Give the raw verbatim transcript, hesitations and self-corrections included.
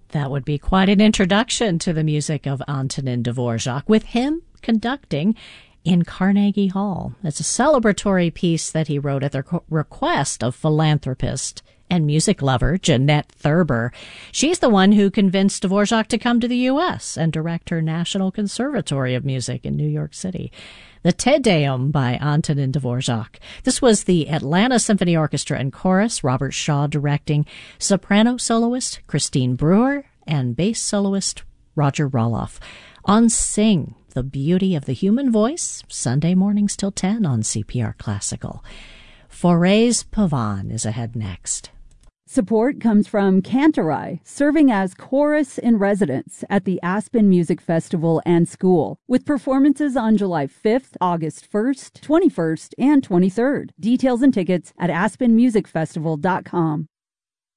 That would be quite an introduction to the music of Antonin Dvorak, with him conducting in Carnegie Hall. It's a celebratory piece that he wrote at the request of philanthropist and music lover Jeanette Thurber. She's the one who convinced Dvorak to come to the U S and direct her National Conservatory of Music in New York City. The Te Deum by Antonin Dvorak. This was the Atlanta Symphony Orchestra and Chorus, Robert Shaw directing, soprano soloist Christine Brewer, and bass soloist Roger Roloff. On Sing, the Beauty of the Human Voice, Sunday mornings till ten on C P R Classical. Foray's Pavan is ahead next. Support comes from Cantorai, serving as chorus in residence at the Aspen Music Festival and School, with performances on July fifth, August first, twenty-first, and twenty-third. Details and tickets at aspen music festival dot com.